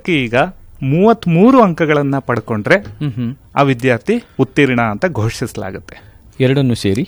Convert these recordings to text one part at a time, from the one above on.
ಅದಕ್ಕೆ ಈಗ 33 ಅಂಕಗಳನ್ನ ಪಡ್ಕೊಂಡ್ರೆ ಆ ವಿದ್ಯಾರ್ಥಿ ಉತ್ತೀರ್ಣ ಅಂತ ಘೋಷಿಸಲಾಗುತ್ತೆ. ಎರಡನ್ನು ಸೇರಿ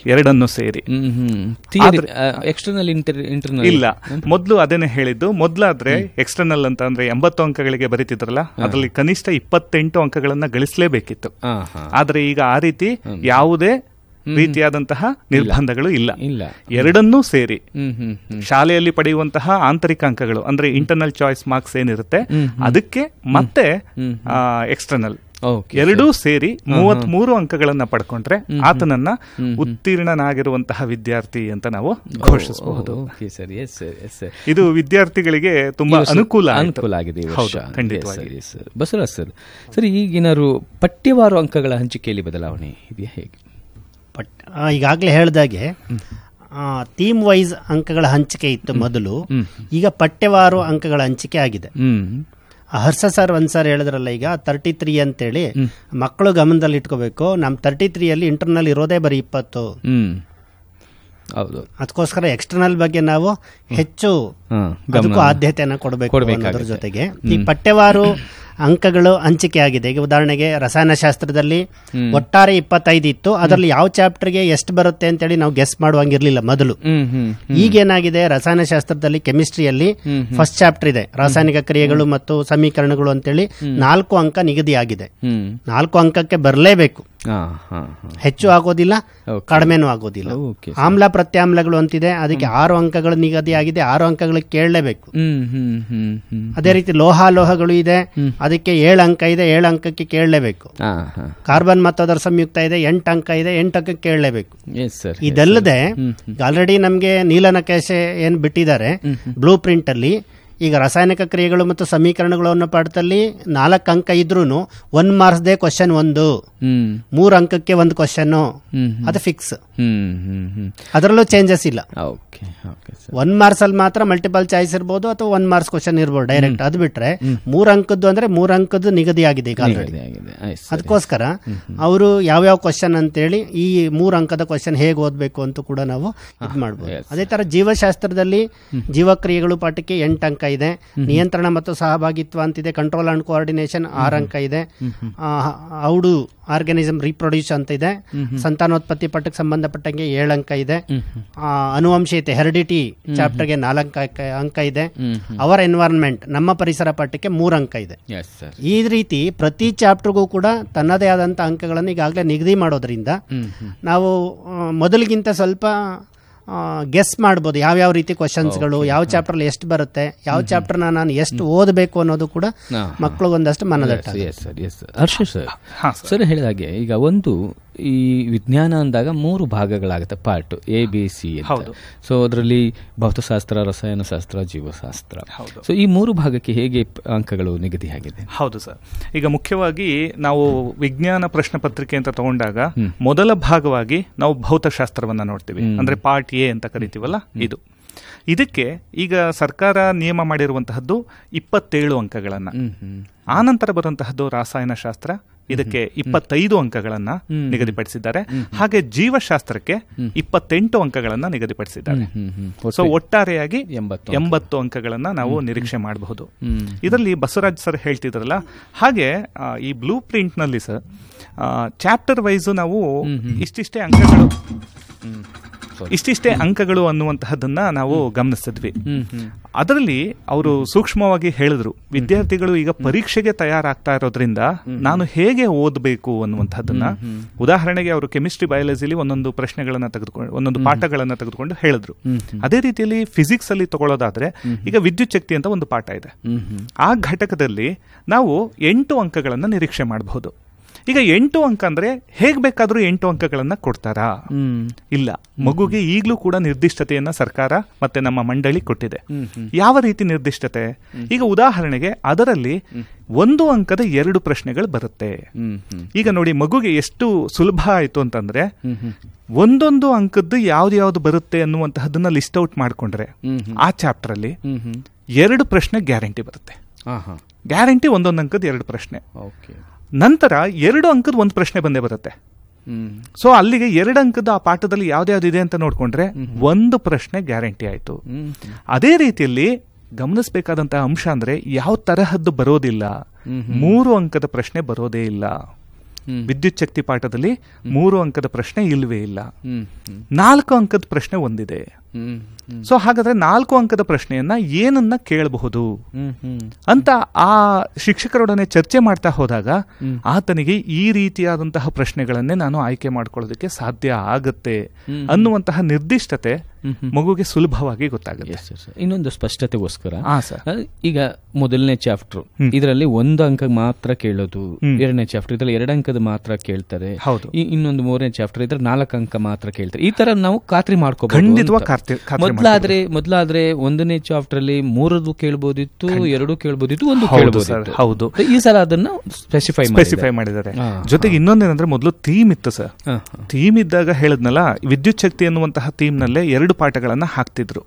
ಎಕ್ಸ್ಟರ್ನಲ್ ಇಂಟರ್ನಲ್ ಇಲ್ಲ. ಮೊದಲು ಅದೇನೆ ಹೇಳಿದ್ದು. ಮೊದಲಾದ್ರೆ ಎಕ್ಸ್ಟರ್ನಲ್ ಅಂತ ಅಂದ್ರೆ 80 ಅಂಕಗಳಿಗೆ ಬರೀತಿದ್ರಲ್ಲ, ಅದರಲ್ಲಿ ಕನಿಷ್ಠ 28 ಅಂಕಗಳನ್ನ ಗಳಿಸಲೇಬೇಕಿತ್ತು. ಆದ್ರೆ ಈಗ ಆ ರೀತಿ ಯಾವುದೇ ರೀತಿಯಾದಂತಹ ನಿರ್ಬಂಧಗಳು ಇಲ್ಲ. ಎರಡನ್ನೂ ಸೇರಿ ಶಾಲೆಯಲ್ಲಿ ಪಡೆಯುವಂತಹ ಆಂತರಿಕ ಅಂಕಗಳು ಅಂದ್ರೆ ಇಂಟರ್ನಲ್ ಚಾಯ್ಸ್ ಮಾರ್ಕ್ಸ್ ಏನಿರುತ್ತೆ ಅದಕ್ಕೆ ಮತ್ತೆ ಎಕ್ಸ್ಟರ್ನಲ್ ಎರಡೂ ಸೇರಿ 33 ಅಂಕಗಳನ್ನ ಪಡ್ಕೊಂಡ್ರೆ ಆತನನ್ನ ಉತ್ತೀರ್ಣನಾಗಿರುವಂತಹ ವಿದ್ಯಾರ್ಥಿ ಅಂತ ನಾವು ಘೋಷಿಸಬಹುದು. ಇದು ವಿದ್ಯಾರ್ಥಿಗಳಿಗೆ ತುಂಬಾ ಅನುಕೂಲ ಆಗಿದೆ. ಖಂಡಿತವಾಗಿ. ಬಸವರಾಜ್ ಸರ್, ಸರಿ, ಈಗಿನಾರು ಪಠ್ಯವಾರು ಅಂಕಗಳ ಹಂಚಿಕೆಯಲ್ಲಿ ಬದಲಾವಣೆ ಇದೆಯಾ, ಹೇಗೆ? ಈಗಾಗಲೇ ಹೇಳಿದಾಗೆ ಥೀಮ್ ವೈಸ್ ಅಂಕಗಳ ಹಂಚಿಕೆ ಇತ್ತು ಮೊದಲು, ಈಗ ಪಠ್ಯವಾರು ಅಂಕಗಳ ಹಂಚಿಕೆ ಆಗಿದೆ. ಹರ್ಷ ಸರ್ ಒಂದ್ಸಾರಿ ಹೇಳಿದ್ರಲ್ಲ, ಈಗ 33 ಅಂತೇಳಿ ಮಕ್ಕಳು ಗಮನದಲ್ಲಿ ಇಟ್ಕೋಬೇಕು. ನಮ್ಮ 33 ಇಂಟರ್ನಲ್ ಇರೋದೇ ಬರೀ 20. ಅದಕ್ಕೋಸ್ಕರ ಎಕ್ಸ್ಟರ್ನಲ್ ಬಗ್ಗೆ ನಾವು ಹೆಚ್ಚು ಅದಕ್ಕೂ ಆದ್ಯತೆಯನ್ನು ಕೊಡಬೇಕು. ಅದರ ಜೊತೆಗೆ ಈ ಪಠ್ಯವಾರು ಅಂಕಗಳು ಹಂಚಿಕೆ ಆಗಿದೆ. ಈಗ ಉದಾಹರಣೆಗೆ ರಸಾಯನಶಾಸ್ತ್ರದಲ್ಲಿ ಒಟ್ಟಾರೆ 25 ಇತ್ತು, ಅದರಲ್ಲಿ ಯಾವ ಚಾಪ್ಟರ್ಗೆ ಎಷ್ಟು ಬರುತ್ತೆ ಅಂತೇಳಿ ನಾವು ಗೆಸ್ ಮಾಡುವಂಗಿರ್ಲಿಲ್ಲ ಮೊದಲು. ಈಗೇನಾಗಿದೆ, ರಸಾಯನಶಾಸ್ತ್ರದಲ್ಲಿ ಕೆಮಿಸ್ಟ್ರಿಯಲ್ಲಿ ಫಸ್ಟ್ ಚಾಪ್ಟರ್ ಇದೆ, ರಾಸಾಯನಿಕ ಕ್ರಿಯೆಗಳು ಮತ್ತು ಸಮೀಕರಣಗಳು ಅಂತೇಳಿ 4 ಅಂಕ ನಿಗದಿ ಆಗಿದೆ. 4 ಅಂಕಕ್ಕೆ ಬರಲೇಬೇಕು, ಹೆಚ್ಚು ಆಗೋದಿಲ್ಲ, ಕಡಿಮೆನೂ ಆಗೋದಿಲ್ಲ. ಆಮ್ಲ ಪ್ರತ್ಯಾಮ್ಲಗಳು ಅಂತಿದೆ, ಅದಕ್ಕೆ 6 ಅಂಕಗಳು ನಿಗದಿ ಆಗಿದೆ, 6 ಅಂಕಗಳಿಗೆ ಕೇಳಲೇಬೇಕು. ಅದೇ ರೀತಿ ಲೋಹಗಳು ಇದೆ, ಅದಕ್ಕೆ 7 ಅಂಕ ಇದೆ, 7 ಅಂಕಕ್ಕೆ ಕೇಳಲೇಬೇಕು. ಕಾರ್ಬನ್ ಮತ್ತು ಅದರ ಸಂಯುಕ್ತ ಇದೆ, 8 ಅಂಕ ಇದೆ, 8 ಅಂಕಕ್ಕೆ ಕೇಳಲೇಬೇಕು. ಇದಲ್ಲದೆ ಆಲ್ರೆಡಿ ನಮಗೆ ನೀಲನಕಾಶೆ ಏನ್ ಬಿಟ್ಟಿದ್ದಾರೆ ಬ್ಲೂ ಪ್ರಿಂಟ್ ಅಲ್ಲಿ, ಈಗ ರಾಸಾಯನಿಕ ಕ್ರಿಯೆಗಳು ಮತ್ತು ಸಮೀಕರಣಗಳು ಅನ್ನೋ ಪಾಠದಲ್ಲಿ 4 ಅಂಕ ಇದ್ರೂ 1 ಮಾರ್ಕ್ಸ್ ಕ್ವಶನ್ 1, 3 ಅಂಕಕ್ಕೆ 1 ಕ್ವಶನ್, ಅದು ಫಿಕ್ಸ್. ಅದರಲ್ಲೂ ಚೇಂಜಸ್ ಇಲ್ಲ. 1 ಮಾರ್ಕ್ಸ್ ಅಲ್ಲಿ ಮಾತ್ರ ಮಲ್ಟಿಪಲ್ ಚಾಯ್ಸ್ ಇರ್ಬೋದು ಅಥವಾ 1 ಮಾರ್ಕ್ಸ್ ಕ್ವಶನ್ ಇರ್ಬೋದು ಡೈರೆಕ್ಟ್. ಅದು ಬಿಟ್ರೆ 3 ಅಂಕದ್ದು ಅಂದ್ರೆ 3 ಅಂಕದ್ದು ನಿಗದಿ ಆಗಿದೆ ಈಗ ಆಲ್ರೆಡಿ. ಅದಕ್ಕೋಸ್ಕರ ಅವರು ಯಾವ್ಯಾವ ಕ್ವಶನ್ ಅಂತೇಳಿ ಈ 3 ಅಂಕದ ಕ್ವಶನ್ ಹೇಗೆ ಓದಬೇಕು ಅಂತ ಕೂಡ ನಾವು ಇದು ಮಾಡ್ಬೋದು. ಅದೇ ತರ ಜೀವಶಾಸ್ತ್ರದಲ್ಲಿ ಜೀವಕ್ರಿಯೆಗಳು ಪಾಠಕ್ಕೆ 8 ಅಂಕ ಇದೆ, ನಿಯಂತ್ರಣ ಮತ್ತು ಸಹಭಾಗಿತ್ವ ಅಂತಿದೆ, ಕಂಟ್ರೋಲ್ ಅಂಡ್ ಕೋಆರ್ಡಿನೇಷನ್ 6 ಅಂಕ ಇದೆ, ಔಡು ಆರ್ಗಾನಿಸಮ್ ರೀಪ್ರೊಡ್ಯೂಸ್ ಅಂತ ಇದೆ, ಸಂತಾನೋತ್ಪತ್ತಿ ಪಾಠಕ್ಕೆ ಸಂಬಂಧಪಟ್ಟಂಗೆ 7 ಅಂಕ ಇದೆ, ಅನುವಂಶೀಯತೆ ಹೆರಿಡಿಟಿ ಚಾಪ್ಟರ್ಗೆ 4 ಅಂಕ ಇದೆ, ಅವರ್ ಎನ್ವೈರನ್ಮೆಂಟ್ ನಮ್ಮ ಪರಿಸರ ಪಾಠಕ್ಕೆ 3 ಅಂಕ ಇದೆ. ಈ ರೀತಿ ಪ್ರತಿ ಚಾಪ್ಟರ್ಗೂ ಕೂಡ ತನ್ನದೇ ಆದಂತಹ ಅಂಕಗಳನ್ನು ಈಗಾಗಲೇ ನಿಗದಿ ಮಾಡೋದ್ರಿಂದ ನಾವು ಮೊದಲಿಗಿಂತ ಸ್ವಲ್ಪ ಗೆಸ್ ಮಾಡ್ಬೋದು ಯಾವ್ಯಾವ ರೀತಿ ಕ್ವಶನ್ಸ್ಗಳು, ಯಾವ ಚಾಪ್ಟರ್ ಎಷ್ಟು ಬರುತ್ತೆ, ಯಾವ ಚಾಪ್ಟರ್ನ ನಾನು ಎಷ್ಟು ಓದಬೇಕು ಅನ್ನೋದು ಕೂಡ ಮಕ್ಕಳು ಒಂದಷ್ಟು ಮನದಟ್ಟ. ಹರ್ಷ ಸರ್ ಹೇಳಿದಾಗೆ ಈಗ ಒಂದು ಈ ವಿಜ್ಞಾನ ಅಂದಾಗ 3 ಭಾಗಗಳಾಗುತ್ತೆ, ಪಾರ್ಟ್ ABC. ಸೊ ಅದರಲ್ಲಿ ಭೌತಶಾಸ್ತ್ರ, ರಸಾಯನಶಾಸ್ತ್ರ, ಜೀವಶಾಸ್ತ್ರ. ಸೊ ಈ 3 ಭಾಗಕ್ಕೆ ಹೇಗೆ ಅಂಕಗಳು ನಿಗದಿ ಆಗಿದೆ? ಹೌದು ಸರ್. ಈಗ ಮುಖ್ಯವಾಗಿ ನಾವು ವಿಜ್ಞಾನ ಪ್ರಶ್ನೆ ಪತ್ರಿಕೆ ಅಂತ ತಗೊಂಡಾಗ ಮೊದಲ ಭಾಗವಾಗಿ ನಾವು ಭೌತಶಾಸ್ತ್ರವನ್ನ ನೋಡ್ತೀವಿ, ಅಂದ್ರೆ ಪಾರ್ಟ್ ಎ ಅಂತ ಕರಿತೀವಲ್ಲ ಇದು. ಇದಕ್ಕೆ ಈಗ ಸರ್ಕಾರ ನಿಯಮ ಮಾಡಿರುವಂತಹದ್ದು 27 ಅಂಕಗಳನ್ನ. ಆನಂತರ ಬರುವಂತಹದ್ದು ರಾಸಾಯನಶಾಸ್ತ್ರ, ಇದಕ್ಕೆ 25 ಅಂಕಗಳನ್ನ ನಿಗದಿಪಡಿಸಿದ್ದಾರೆ. ಹಾಗೆ ಜೀವಶಾಸ್ತ್ರಕ್ಕೆ 28 ಅಂಕಗಳನ್ನ ನಿಗದಿಪಡಿಸಿದ್ದಾರೆ. ಸೊ ಒಟ್ಟಾರೆಯಾಗಿ 80 ಅಂಕಗಳನ್ನ ನಾವು ನಿರೀಕ್ಷೆ ಮಾಡಬಹುದು. ಇದರಲ್ಲಿ ಬಸವರಾಜ್ ಸರ್ ಹೇಳ್ತಿದ್ರಲ್ಲ ಹಾಗೆ ಈ ಬ್ಲೂ ಪ್ರಿಂಟ್ ನಲ್ಲಿ ಸರ್ ಚಾಪ್ಟರ್ ವೈಸ್ ನಾವು ಇಷ್ಟಿಷ್ಟೇ ಅಂಕಗಳು ಅನ್ನುವಂತಹದನ್ನ ನಾವು ಗಮನಿಸಿದ್ವಿ. ಅದರಲ್ಲಿ ಅವರು ಸೂಕ್ಷ್ಮವಾಗಿ ಹೇಳಿದ್ರು, ವಿದ್ಯಾರ್ಥಿಗಳು ಈಗ ಪರೀಕ್ಷೆಗೆ ತಯಾರಾಗ್ತಾ ಇರೋದ್ರಿಂದ ನಾನು ಹೇಗೆ ಓದಬೇಕು ಅನ್ನುವಂಥದ್ದನ್ನ. ಉದಾಹರಣೆಗೆ ಅವರು ಕೆಮಿಸ್ಟ್ರಿ, ಬಯಾಲಜಿಲಿ ಒಂದೊಂದು ಪ್ರಶ್ನೆಗಳನ್ನ ತೆಗೆದುಕೊಂಡು ಒಂದೊಂದು ಪಾಠಗಳನ್ನ ತೆಗೆದುಕೊಂಡು ಹೇಳಿದ್ರು. ಅದೇ ರೀತಿಯಲ್ಲಿ ಫಿಸಿಕ್ಸ್ ಅಲ್ಲಿ ತಗೊಳ್ಳೋದಾದ್ರೆ ಈಗ ವಿದ್ಯುತ್ ಶಕ್ತಿ ಅಂತ ಒಂದು ಪಾಠ ಇದೆ. ಆ ಘಟಕದಲ್ಲಿ ನಾವು 8 ಅಂಕಗಳನ್ನ ನಿರೀಕ್ಷೆ ಮಾಡಬಹುದು. ಈಗ 8 ಅಂಕ ಅಂದ್ರೆ ಹೇಗ್ ಬೇಕಾದ್ರೂ 8 ಅಂಕಗಳನ್ನ ಕೊಡ್ತಾರಾ? ಇಲ್ಲ. ಮಗುಗೆ ಈಗಲೂ ಕೂಡ ನಿರ್ದಿಷ್ಟತೆಯನ್ನ ಸರ್ಕಾರ ಮತ್ತೆ ನಮ್ಮ ಮಂಡಳಿ ಕೊಟ್ಟಿದೆ. ಯಾವ ರೀತಿ ನಿರ್ದಿಷ್ಟತೆ? ಈಗ ಉದಾಹರಣೆಗೆ ಅದರಲ್ಲಿ 1 ಅಂಕದ 2 ಪ್ರಶ್ನೆಗಳು ಬರುತ್ತೆ. ಈಗ ನೋಡಿ ಮಗುಗೆ ಎಷ್ಟು ಸುಲಭ ಆಯ್ತು ಅಂತಂದ್ರೆ ಒಂದೊಂದು ಅಂಕದ್ದು ಯಾವ್ದು ಬರುತ್ತೆ ಅನ್ನುವಂತಹದನ್ನ ಲಿಸ್ಟ್ ಔಟ್ ಮಾಡ್ಕೊಂಡ್ರೆ ಆ ಚಾಪ್ಟರ್ ಅಲ್ಲಿ 2 ಪ್ರಶ್ನೆ ಗ್ಯಾರಂಟಿ ಬರುತ್ತೆ. ಗ್ಯಾರಂಟಿ 1 ಅಂಕದ 2 ಪ್ರಶ್ನೆ. ನಂತರ 2 ಅಂಕದ 1 ಪ್ರಶ್ನೆ ಬಂದೇ ಬರುತ್ತೆ. ಸೊ ಅಲ್ಲಿಗೆ 2 ಅಂಕದ ಆ ಪಾಠದಲ್ಲಿ ಯಾವ್ದ್ಯಾವ್ದು ಇದೆ ಅಂತ ನೋಡ್ಕೊಂಡ್ರೆ 1 ಪ್ರಶ್ನೆ ಗ್ಯಾರಂಟಿ ಆಯ್ತು. ಅದೇ ರೀತಿಯಲ್ಲಿ ಗಮನಿಸಬೇಕಾದಂತಹ ಅಂಶ ಅಂದ್ರೆ ಯಾವ ತರಹದ್ದು ಬರೋದಿಲ್ಲ. 3 ಅಂಕದ ಪ್ರಶ್ನೆ ಬರೋದೇ ಇಲ್ಲ. ವಿದ್ಯುತ್ ಶಕ್ತಿ ಪಾಠದಲ್ಲಿ 3 ಅಂಕದ ಪ್ರಶ್ನೆ ಇಲ್ವೇ ಇಲ್ಲ. 4 ಅಂಕದ ಪ್ರಶ್ನೆ ಒಂದಿದೆ. ಸೊ ಹಾಗಾದ್ರೆ 4 ಅಂಕದ ಪ್ರಶ್ನೆಯನ್ನ ಏನನ್ನ ಕೇಳಬಹುದು ಅಂತ ಆ ಶಿಕ್ಷಕರೊಡನೆ ಚರ್ಚೆ ಮಾಡ್ತಾ ಹೋದಾಗ ಆತನಿಗೆ ಈ ರೀತಿಯಾದಂತಹ ಪ್ರಶ್ನೆಗಳನ್ನೇ ನಾನು ಆಯ್ಕೆ ಮಾಡ್ಕೊಳ್ಳೋದಕ್ಕೆ ಸಾಧ್ಯ ಆಗುತ್ತೆ ಅನ್ನುವಂತಹ ನಿರ್ದಿಷ್ಟತೆ ಮಗುಗೆ ಸುಲಭವಾಗಿ ಗೊತ್ತಾಗುತ್ತೆ. ಇನ್ನೊಂದು ಸ್ಪಷ್ಟತೆಗೋಸ್ಕರ ಈಗ ಮೊದಲನೇ ಚಾಪ್ಟರ್ ಇದರಲ್ಲಿ 1 ಅಂಕ ಮಾತ್ರ ಕೇಳೋದು, 2ನೇ ಚಾಪ್ಟರ್ ಇದರಲ್ಲಿ 2 ಅಂಕದ ಮಾತ್ರ ಕೇಳ್ತಾರೆ, ಇನ್ನೊಂದು 3ನೇ ಚಾಪ್ಟರ್ ಇದ್ರೆ 4 ಅಂಕ ಮಾತ್ರ ಕೇಳ್ತಾರೆ. ಈ ತರ ನಾವು ಖಾತ್ರಿ ಮಾಡ್ಕೋಬಹುದು. ಮೊದಲಾದ್ರೆ 1ನೇ ಚಾಪ್ಟರ್ ಅಲ್ಲಿ 3 ಕೇಳಬಹುದಿತ್ತು, 2 ಕೇಳಬಹುದಿತ್ತು, 1 ಕೇಳಬಹುದಿತ್ತು. ಹೌದು, ಈ ಸಲ ಅದನ್ನ ಸ್ಪೆಸಿಫೈ ಮಾಡಿದ್ದಾರೆ. ಜೊತೆಗೆ ಇನ್ನೊಂದೇನಂದ್ರೆ ಮೊದಲು ಥೀಮ್ ಇತ್ತು ಸರ್. ಥೀಮ್ ಇದ್ದಾಗ ಹೇಳದ್ನಲ್ಲ, ವಿದ್ಯುತ್ ಶಕ್ತಿ ಎನ್ನುವಂತಹ ಥೀಮ್ ನಲ್ಲೇ 2 ಪಾಠಗಳನ್ನ ಹಾಕ್ತಿದ್ರು.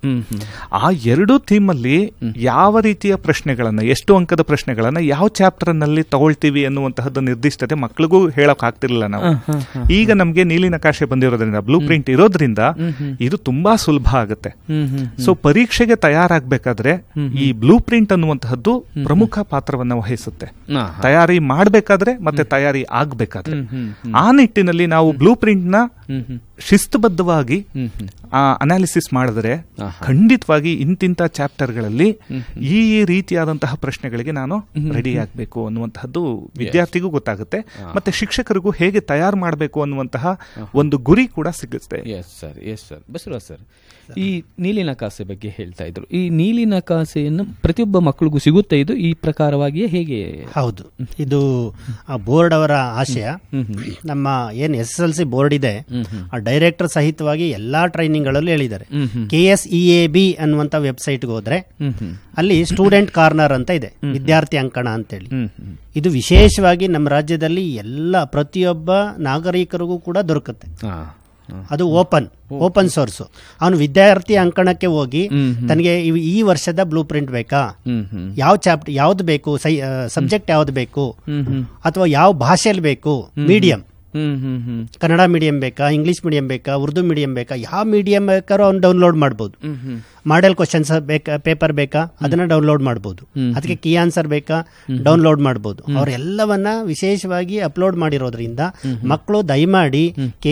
ಆ 2 ಥೀಮ್ ಅಲ್ಲಿ ಯಾವ ರೀತಿಯ ಪ್ರಶ್ನೆಗಳನ್ನ, ಎಷ್ಟು ಅಂಕದ ಪ್ರಶ್ನೆಗಳನ್ನ ಯಾವ ಚಾಪ್ಟರ್ ನಲ್ಲಿ ತಗೊಳ್ತೀವಿ ಅನ್ನುವಂತಹದ್ದು ನಿರ್ದಿಷ್ಟತೆ ಮಕ್ಕಳಿಗೂ ಹೇಳಕ್ ಆಗ್ತಿರ್ಲಿಲ್ಲ ನಾವು. ಈಗ ನಮ್ಗೆ ನೀಲಿ ನಕಾಶೆ ಬಂದಿರೋದ್ರಿಂದ, ಬ್ಲೂ ಪ್ರಿಂಟ್ ಇರೋದ್ರಿಂದ ಇದು ತುಂಬಾ ಸುಲಭ ಆಗುತ್ತೆ. ಸೊ ಪರೀಕ್ಷೆಗೆ ತಯಾರಾಗಬೇಕಾದ್ರೆ ಈ ಬ್ಲೂ ಪ್ರಿಂಟ್ ಅನ್ನುವಂತಹದ್ದು ಪ್ರಮುಖ ಪಾತ್ರವನ್ನ ವಹಿಸುತ್ತೆ. ತಯಾರಿ ಮಾಡಬೇಕಾದ್ರೆ ಮತ್ತೆ ತಯಾರಿ ಆಗ್ಬೇಕಾದ್ರೆ ಆ ನಿಟ್ಟಿನಲ್ಲಿ ನಾವು ಬ್ಲೂ ಪ್ರಿಂಟ್ ನ ಶಿಸ್ತುಬದ್ಧವಾಗಿ ಅನಾಲಿಸಿಸ್ ಮಾಡಿದ್ರೆ ಖಂಡಿತವಾಗಿ ಇಂತಿಂತ ಚಾಪ್ಟರ್ಗಳಲ್ಲಿ ಈ ರೀತಿಯಾದಂತಹ ಪ್ರಶ್ನೆಗಳಿಗೆ ನಾನು ರೆಡಿ ಆಗಬೇಕು ಅನ್ನುವಂತಹದ್ದು ವಿದ್ಯಾರ್ಥಿಗೂ ಗೊತ್ತಾಗುತ್ತೆ, ಮತ್ತೆ ಶಿಕ್ಷಕರಿಗೂ ಹೇಗೆ ತಯಾರು ಮಾಡಬೇಕು ಅನ್ನುವಂತಹ ಒಂದು ಗುರಿ ಕೂಡ ಸಿಗುತ್ತೆ. ಬಸವರಾಜ್ ಸರ್, ಈ ನೀಲಿ ನಕಾಸೆ ಬಗ್ಗೆ ಹೇಳ್ತಾ ಇದ್ರು. ಈ ನೀಲಿ ನಕಾಸೆಯನ್ನು ಪ್ರತಿಯೊಬ್ಬ ಮಕ್ಕಳಿಗೂ ಸಿಗುತ್ತೆ ಇದು ಈ ಪ್ರಕಾರವಾಗಿಯೇ ಹೇಗೆ? ಹೌದು, ಇದು ಬೋರ್ಡ್ ಅವರ ಆಶಯ. ನಮ್ಮ ಏನ್ SSLC ಬೋರ್ಡ್ ಇದೆ ಆ ಡೈರೆಕ್ಟರ್ ಸಹಿತವಾಗಿ ಎಲ್ಲಾ ಟ್ರೈನಿಂಗ್ ಗಳಲ್ಲೂ ಹೇಳಿದ್ದಾರೆ. KSEAB ಅನ್ನುವಂತ ವೆಬ್ಸೈಟ್ಗೆ ಹೋದ್ರೆ ಅಲ್ಲಿ ಸ್ಟೂಡೆಂಟ್ ಕಾರ್ನರ್ ಅಂತ ಇದೆ, ವಿದ್ಯಾರ್ಥಿ ಅಂಕಣ ಅಂತೇಳಿ. ಇದು ವಿಶೇಷವಾಗಿ ನಮ್ಮ ರಾಜ್ಯದಲ್ಲಿ ಪ್ರತಿಯೊಬ್ಬ ನಾಗರಿಕರಿಗೂ ಕೂಡ ದೊರಕುತ್ತೆ. ಅದು ಓಪನ್ ಸೋರ್ಸ್. ಅವನು ವಿದ್ಯಾರ್ಥಿ ಅಂಕಣಕ್ಕೆ ಹೋಗಿ ತನಗೆ ಈ ವರ್ಷದ ಬ್ಲೂ ಪ್ರಿಂಟ್ ಬೇಕಾ, ಯಾವ ಚಾಪ್ಟರ್ ಯಾವ್ದು ಬೇಕು, ಸಬ್ಜೆಕ್ಟ್ ಯಾವ್ದು ಬೇಕು, ಅಥವಾ ಯಾವ ಭಾಷೆಯಲ್ಲಿ ಬೇಕು, ಮೀಡಿಯಂ ಕನ್ನಡ ಮೀಡಿಯಂ ಬೇಕಾ, ಇಂಗ್ಲಿಷ್ ಮೀಡಿಯಂ ಬೇಕಾ, ಉರ್ದು ಮೀಡಿಯಂ ಬೇಕಾ, ಯಾವ ಮೀಡಿಯಂ ಬೇಕಾದ್ರೂ ಅವ್ನು ಡೌನ್ಲೋಡ್ ಮಾಡ್ಬೋದು. ಮಾಡೆಲ್ ಕ್ವಶನ್ಸ್ ಪೇಪರ್ ಬೇಕಾ, ಅದನ್ನ ಡೌನ್ಲೋಡ್ ಮಾಡ್ಬೋದು. ಅದಕ್ಕೆ ಕೀ ಆನ್ಸರ್ ಬೇಕಾ, ಡೌನ್ಲೋಡ್ ಮಾಡ್ಬೋದು. ಅವರೆಲ್ಲವನ್ನ ವಿಶೇಷವಾಗಿ ಅಪ್ಲೋಡ್ ಮಾಡಿರೋದ್ರಿಂದ ಮಕ್ಕಳು ದಯಮಾಡಿ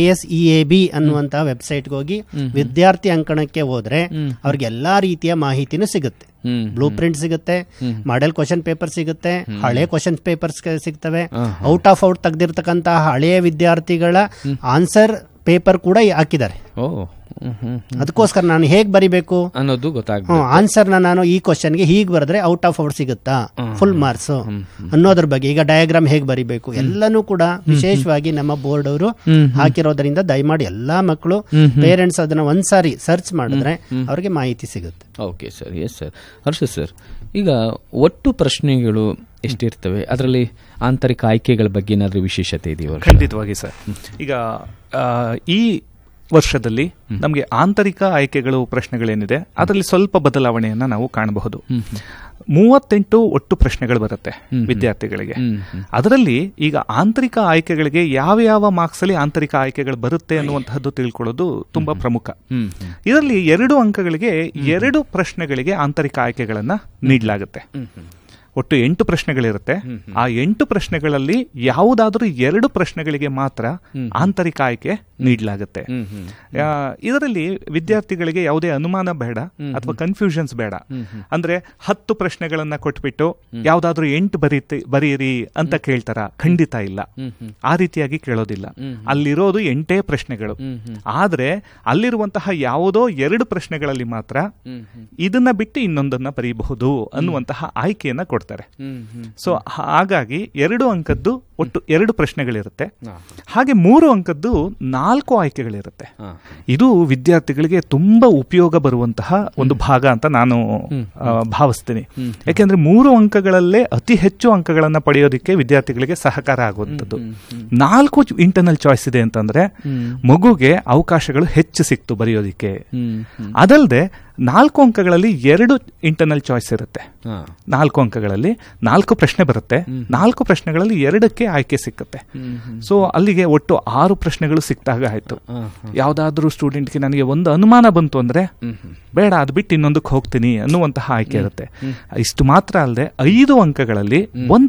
KSEAB ಅನ್ನುವಂತಹ ವೆಬ್ಸೈಟ್ಗೆ ಹೋಗಿ ವಿದ್ಯಾರ್ಥಿ ಅಂಕಣಕ್ಕೆ ಹೋದ್ರೆ ಅವ್ರಿಗೆ ಎಲ್ಲಾ ರೀತಿಯ ಮಾಹಿತಿನೂ ಸಿಗುತ್ತೆ. ಬ್ಲೂ ಪ್ರಿಂಟ್ ಸಿಗುತ್ತೆ, ಮಾಡೆಲ್ ಕ್ವಶನ್ ಪೇಪರ್ ಸಿಗುತ್ತೆ, ಹಳೆ ಕ್ವಶನ್ ಪೇಪರ್ಸ್ ಸಿಗ್ತವೆ, ಔಟ್ ಆಫ್ ಔಟ್ ತೆಗೆದಿರ್ತಕ್ಕಂತಹ ಹಳೆಯ ವಿದ್ಯಾರ್ಥಿಗಳ ಆನ್ಸರ್ ಪೇಪರ್ ಕೂಡ ಹಾಕಿದ್ದಾರೆ. ಅದಕ್ಕೋಸ್ಕರ ನಾನು ಹೇಗ್ ಬರಿಬೇಕು ಅನ್ನೋದು ಗೊತ್ತಾಗ ಆನ್ಸರ್ ನಾನು ಈ ಕ್ವಶನ್ಗೆ ಹೀಗೆ ಬರೆದ್ರೆ ಔಟ್ ಆಫ್ ಔಟ್ ಸಿಗುತ್ತಾ, ಫುಲ್ ಮಾರ್ಕ್ಸ್ ಅನ್ನೋದ್ರ ಬಗ್ಗೆ, ಈಗ ಡಯಾಗ್ರಾಮ್ ಹೇಗ್ ಬರಿಬೇಕು ಎಲ್ಲನೂ ಕೂಡ ವಿಶೇಷವಾಗಿ ನಮ್ಮ ಬೋರ್ಡ್ ಅವರು ಹಾಕಿರೋದ್ರಿಂದ ದಯಮಾಡಿ ಎಲ್ಲಾ ಮಕ್ಕಳು ಪೇರೆಂಟ್ಸ್ ಅದನ್ನ ಒಂದ್ಸಾರಿ ಸರ್ಚ್ ಮಾಡಿದ್ರೆ ಅವ್ರಿಗೆ ಮಾಹಿತಿ ಸಿಗುತ್ತೆ. Okay sir. Yes sir. ಹರ್ಷ ಸರ್, ಈಗ ಒಟ್ಟು ಪ್ರಶ್ನೆಗಳು ಎಷ್ಟಿರ್ತವೆ, ಅದರಲ್ಲಿ ಆಂತರಿಕ ಆಯ್ಕೆಗಳ ಬಗ್ಗೆ ಏನಾದರೂ ವಿಶೇಷತೆ ಇದೆಯೋ? ಖಂಡಿತವಾಗಿ ಸರ್. ಈಗ ಈ ವರ್ಷದಲ್ಲಿ ನಮಗೆ ಆಂತರಿಕ ಆಯ್ಕೆಗಳು ಪ್ರಶ್ನೆಗಳೇನಿದೆ ಅದರಲ್ಲಿ ಸ್ವಲ್ಪ ಬದಲಾವಣೆಯನ್ನ ನಾವು ಕಾಣಬಹುದು. 38 ಒಟ್ಟು ಪ್ರಶ್ನೆಗಳು ಬರುತ್ತೆ ವಿದ್ಯಾರ್ಥಿಗಳಿಗೆ. ಅದರಲ್ಲಿ ಈಗ ಆಂತರಿಕ ಆಯ್ಕೆಗಳಿಗೆ ಯಾವ ಮಾರ್ಕ್ಸ್ ಅಲ್ಲಿ ಆಂತರಿಕ ಆಯ್ಕೆಗಳು ಬರುತ್ತೆ ಅನ್ನುವಂತಹದ್ದು ತಿಳ್ಕೊಳ್ಳೋದು ತುಂಬಾ ಪ್ರಮುಖ. ಇದರಲ್ಲಿ 2 ಅಂಕಗಳಿಗೆ 2 ಪ್ರಶ್ನೆಗಳಿಗೆ ಆಂತರಿಕ ಆಯ್ಕೆಗಳನ್ನ ನೀಡಲಾಗುತ್ತೆ. ಒಟ್ಟು 8 ಪ್ರಶ್ನೆಗಳಿರುತ್ತೆ. ಆ 8 ಪ್ರಶ್ನೆಗಳಲ್ಲಿ ಯಾವುದಾದ್ರೂ 2 ಪ್ರಶ್ನೆಗಳಿಗೆ ಮಾತ್ರ ಆಂತರಿಕ ಆಯ್ಕೆ ನೀಡಲಾಗುತ್ತೆ. ಇದರಲ್ಲಿ ವಿದ್ಯಾರ್ಥಿಗಳಿಗೆ ಯಾವುದೇ ಅನುಮಾನ ಬೇಡ ಅಥವಾ ಕನ್ಫ್ಯೂಷನ್ಸ್ ಬೇಡ. ಅಂದ್ರೆ 10 ಪ್ರಶ್ನೆಗಳನ್ನ ಕೊಟ್ಬಿಟ್ಟು ಯಾವ್ದಾದ್ರು 8 ಬರೀರಿ ಅಂತ ಕೇಳ್ತಾರ? ಖಂಡಿತ ಇಲ್ಲ, ಆ ರೀತಿಯಾಗಿ ಕೇಳೋದಿಲ್ಲ. ಅಲ್ಲಿರೋದು 8 ಪ್ರಶ್ನೆಗಳು. ಆದ್ರೆ ಅಲ್ಲಿರುವಂತಹ ಯಾವುದೋ 2 ಪ್ರಶ್ನೆಗಳಲ್ಲಿ ಮಾತ್ರ ಇದನ್ನ ಬಿಟ್ಟು ಇನ್ನೊಂದನ್ನ ಬರೀಬಹುದು ಅನ್ನುವಂತಹ ಆಯ್ಕೆಯನ್ನ ಕೊಡ್ತಾರೆ. ಸೊ ಹಾಗಾಗಿ 2 ಅಂಕದ್ದು ಒಟ್ಟು 2 ಪ್ರಶ್ನೆಗಳಿರುತ್ತೆ. ಹಾಗೆ 3 ಅಂಕದ್ದು 4 ಆಯ್ಕೆಗಳಿರುತ್ತೆ. ಇದು ವಿದ್ಯಾರ್ಥಿಗಳಿಗೆ ತುಂಬಾ ಉಪಯೋಗ ಬರುವಂತಹ ಒಂದು ಭಾಗ ಅಂತ ನಾನು ಭಾವಿಸ್ತೀನಿ. ಯಾಕೆಂದ್ರೆ 3 ಅಂಕಗಳಲ್ಲೇ ಅತಿ ಹೆಚ್ಚು ಅಂಕಗಳನ್ನ ಪಡೆಯೋದಕ್ಕೆ ವಿದ್ಯಾರ್ಥಿಗಳಿಗೆ ಸಹಕಾರ ಆಗುವಂಥದ್ದು. 4 ಇಂಟರ್ನಲ್ ಚಾಯ್ಸ್ ಇದೆ ಅಂತಂದ್ರೆ ಮಗುಗೆ ಅವಕಾಶಗಳು ಹೆಚ್ಚು ಸಿಕ್ತು ಬರೆಯೋದಿಕ್ಕೆ. ಅದಲ್ಲದೆ 4 ಅಂಕಗಳಲ್ಲಿ 2 ಇಂಟರ್ನಲ್ ಚಾಯ್ಸ್ ಇರುತ್ತೆ. 4 ಅಂಕಗಳಲ್ಲಿ 4 ಪ್ರಶ್ನೆ ಬರುತ್ತೆ. 4 ಪ್ರಶ್ನೆಗಳಲ್ಲಿ 2ಕ್ಕೆ ಆಯ್ಕೆ ಸಿಕ್ಕುತ್ತೆ. ಸೊ ಅಲ್ಲಿಗೆ ಒಟ್ಟು 6 ಪ್ರಶ್ನೆಗಳು ಸಿಕ್ತಾಗ ಆಯ್ತು. ಯಾವ್ದಾದ್ರೂ ಸ್ಟೂಡೆಂಟ್ಗೆ ನನಗೆ ಒಂದು ಅನುಮಾನ ಬಂತು ಅಂದ್ರೆ ಬೇಡ, ಅದು ಬಿಟ್ಟು ಇನ್ನೊಂದಕ್ಕೆ ಹೋಗ್ತೀನಿ ಅನ್ನುವಂತಹ ಆಯ್ಕೆ ಇರುತ್ತೆ. ಇಷ್ಟು ಮಾತ್ರ ಅಲ್ಲದೆ 5 ಅಂಕಗಳಲ್ಲಿ 1